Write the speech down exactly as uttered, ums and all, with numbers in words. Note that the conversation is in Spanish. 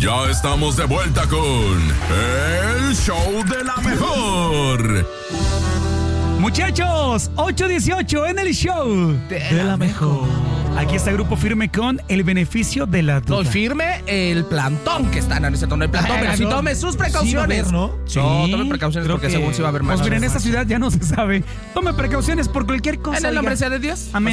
Ya estamos de vuelta con el show de la mejor. Muchachos, ocho dieciocho en el show de, de la mejor. Aquí está Grupo Firme con el beneficio de la duda. Soy Firme, el plantón que está en ese tono, el plantón, pero si tome sus precauciones. Sí, ¿no? Sí, no, tome precauciones porque según sí va a haber más. Pues miren, en esta ciudad ya no se sabe. Tome precauciones por cualquier cosa. En el nombre sea de Dios. Amén.